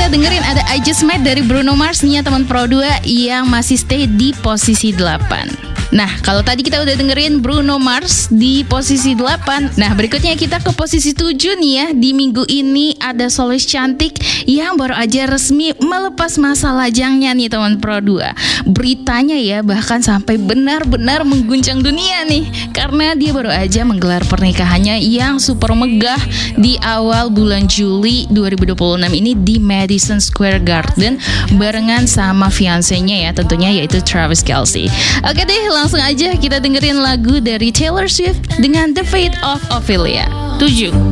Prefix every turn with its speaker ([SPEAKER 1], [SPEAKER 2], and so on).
[SPEAKER 1] kita dengerin ada I Just Met dari Bruno Mars nih ya teman Pro 2 yang masih stay di posisi 8. Nah, kalau tadi kita udah dengerin Bruno Mars di posisi 8. Nah, berikutnya kita ke posisi 7 nih ya. Di minggu ini ada solois cantik yang baru aja resmi melepas masa lajangnya nih teman Pro 2. Beritanya ya bahkan sampai benar-benar mengguncang dunia nih, karena dia baru aja menggelar pernikahannya yang super megah di awal bulan Juli 2026 ini di Madison Square Garden barengan sama fiancenya ya tentunya, yaitu Travis Kelce. Oke deh, langsung aja kita dengerin lagu dari Taylor Swift dengan The Fate of Ophelia 7.